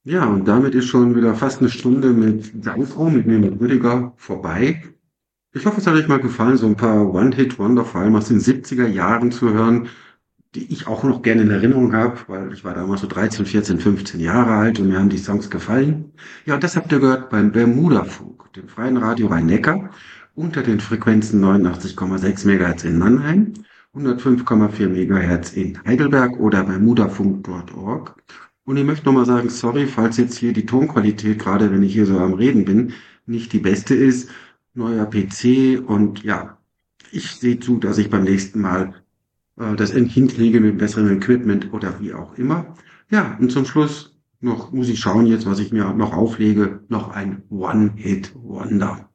Ja, und damit ist schon wieder fast eine Stunde mit Jungfrau, mit mir, mit Rüdiger vorbei. Ich hoffe, es hat euch mal gefallen, so ein paar One-Hit-Wonder, vor allem aus den 70er Jahren zu hören, die ich auch noch gerne in Erinnerung habe, weil ich war damals so 13, 14, 15 Jahre alt und mir haben die Songs gefallen. Ja, und das habt ihr gehört beim Bermuda-Funk, dem freien Radio Rhein-Neckar, unter den Frequenzen 89,6 Megahertz in Mannheim, 105,4 Megahertz in Heidelberg oder bermudafunk.org. Und ich möchte nochmal sagen, sorry, falls jetzt hier die Tonqualität, gerade wenn ich hier so am Reden bin, nicht die beste ist. Neuer PC und ja, ich sehe zu, dass ich beim nächsten Mal das hinkriege mit besserem Equipment oder wie auch immer. Ja, und zum Schluss noch muss ich schauen jetzt, was ich mir noch auflege, noch ein One-Hit-Wonder.